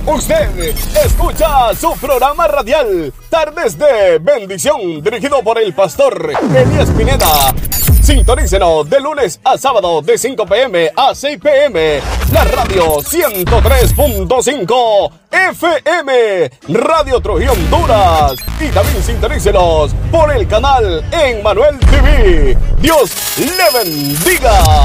Usted escucha su programa radial Tardes de Bendición, dirigido por el pastor Elías Pineda. Sintonícenos de lunes a sábado de 5 p.m. a 6 p.m. La radio 103.5 FM, Radio Trujillo, Honduras. Y también sintonícenos por el canal Emmanuel TV. Dios le bendiga.